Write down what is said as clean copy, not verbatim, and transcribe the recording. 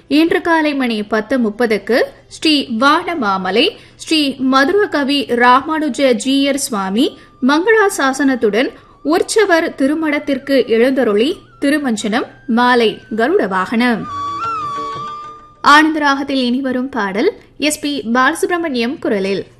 இன்று காலை மணி 10:30க்கு ஸ்ரீ வானமாமலை ஸ்ரீ மதுரகவி ராமானுஜ ஜீயர் சுவாமி மங்களாசாசனத்துடன் உற்சவர் திருமடத்திற்கு எழுந்தருளி திருமஞ்சனம், மாலை கருட வாகனம். ஆனந்தராகத்தில் இனிவரும் பாடல் எஸ். பி. பாலசுப்ரமணியம் குரலில்.